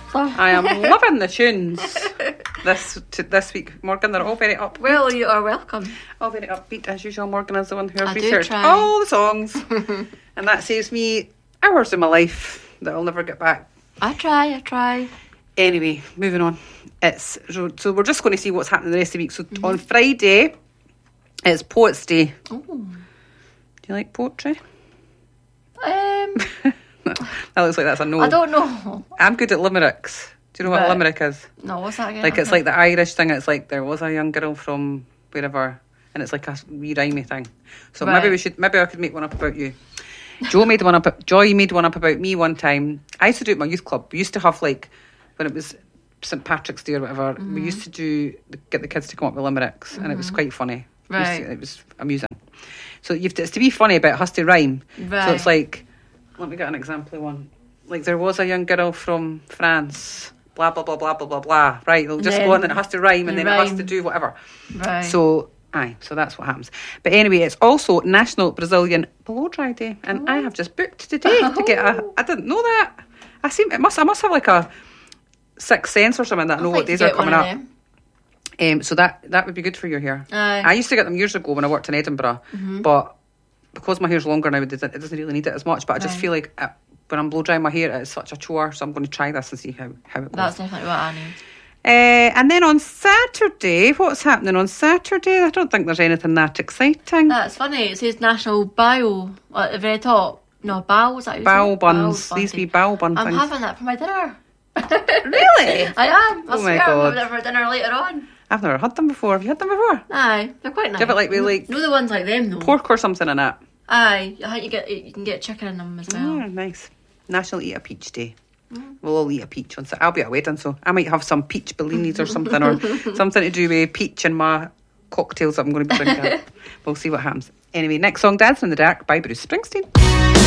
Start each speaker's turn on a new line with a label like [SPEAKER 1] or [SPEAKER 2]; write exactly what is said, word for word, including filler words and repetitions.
[SPEAKER 1] I am loving the tunes this to, this week, Morgan. They're all very upbeat.
[SPEAKER 2] Well, you are welcome.
[SPEAKER 1] All very upbeat as usual. Morgan is the one who has
[SPEAKER 2] I do
[SPEAKER 1] researched
[SPEAKER 2] try.
[SPEAKER 1] all the songs, and that saves me hours of my life that I'll never get back.
[SPEAKER 2] I try, I try.
[SPEAKER 1] Anyway, moving on. It's so we're just going to see what's happening the rest of the week. So mm-hmm. on Friday, it's Poets' Day.
[SPEAKER 2] Oh.
[SPEAKER 1] Do you like poetry?
[SPEAKER 2] Um,
[SPEAKER 1] that looks like that's a no.
[SPEAKER 2] I don't know.
[SPEAKER 1] I'm good at limericks. Do you know what
[SPEAKER 2] Right.
[SPEAKER 1] a limerick is?
[SPEAKER 2] No, what's that again?
[SPEAKER 1] Like it's like the Irish thing. It's like there was a young girl from wherever, and it's like a wee rhymey thing. So
[SPEAKER 2] Right.
[SPEAKER 1] maybe we should. Maybe I could make one up about you. Joe made one up. Joy made one up about me one time. I used to do it at my youth club. We used to have like when it was Saint Patrick's Day or whatever.
[SPEAKER 2] Mm-hmm.
[SPEAKER 1] We used to do get the kids to come up with limericks, mm-hmm. and it was quite funny.
[SPEAKER 2] Right.
[SPEAKER 1] To, it was amusing. So you've to, it's to be funny, but it has to rhyme.
[SPEAKER 2] Right.
[SPEAKER 1] So it's like, let me get an example of one. Like there was a young girl from France. Blah blah blah blah blah blah blah. Right, they'll just
[SPEAKER 2] Then
[SPEAKER 1] go on and it has to rhyme, and then
[SPEAKER 2] rhyme.
[SPEAKER 1] it has to do whatever.
[SPEAKER 2] Right.
[SPEAKER 1] So. Aye, so that's what happens. But anyway, it's also National Brazilian Blow Dry Day, and
[SPEAKER 2] oh.
[SPEAKER 1] I have just booked today to get a. I didn't know that. I seem it must. I must have like a sixth sense or something that I know
[SPEAKER 2] I'd
[SPEAKER 1] what
[SPEAKER 2] like to
[SPEAKER 1] days are
[SPEAKER 2] get one
[SPEAKER 1] coming
[SPEAKER 2] of
[SPEAKER 1] up.
[SPEAKER 2] them.
[SPEAKER 1] Um, so that that would be good for your hair.
[SPEAKER 2] Aye.
[SPEAKER 1] I used to get them years ago when I worked in Edinburgh,
[SPEAKER 2] Mm-hmm.
[SPEAKER 1] but because my hair's longer now, it doesn't, it doesn't really need it as much. But I just
[SPEAKER 2] Right.
[SPEAKER 1] feel like uh when I'm blow drying my hair, it's such a chore. So I'm going to try this and see how how it goes.
[SPEAKER 2] That's definitely what I need.
[SPEAKER 1] Uh, and then on Saturday, what's happening on Saturday? I don't think there's anything that exciting.
[SPEAKER 2] That's funny. It says National Bio at the very top. No, bao, is that how you say
[SPEAKER 1] Bao
[SPEAKER 2] it?
[SPEAKER 1] buns.
[SPEAKER 2] Bao
[SPEAKER 1] These
[SPEAKER 2] Day.
[SPEAKER 1] wee bao bun
[SPEAKER 2] I'm
[SPEAKER 1] things.
[SPEAKER 2] having that for my dinner.
[SPEAKER 1] Really?
[SPEAKER 2] I am. I
[SPEAKER 1] Oh my
[SPEAKER 2] swear I'm
[SPEAKER 1] God.
[SPEAKER 2] having it for dinner later on.
[SPEAKER 1] I've never had them before. Have you had them before?
[SPEAKER 2] Aye, they're quite nice.
[SPEAKER 1] Do you have it like with like
[SPEAKER 2] No, the ones like them though.
[SPEAKER 1] pork or something in it?
[SPEAKER 2] Aye, I think you get you can get chicken in them as well.
[SPEAKER 1] Oh, nice. National Eat a Peach Day. We'll all eat a peach on Saturday. I'll be at a wedding, so I might have some peach bellinis or something, or something to do with peach in my cocktails that I'm going to be drinking. We'll see what happens. Anyway, next song, Dancing in the Dark by Bruce Springsteen.